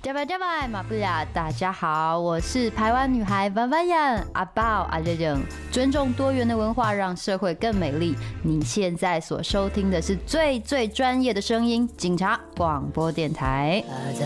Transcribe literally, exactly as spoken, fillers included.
加拜加拜马布亚，大家好，我是台湾女孩万万样阿豹阿热热，尊重多元的文化，让社会更美丽。你现在所收听的是最最专业的声音，警察广播电台。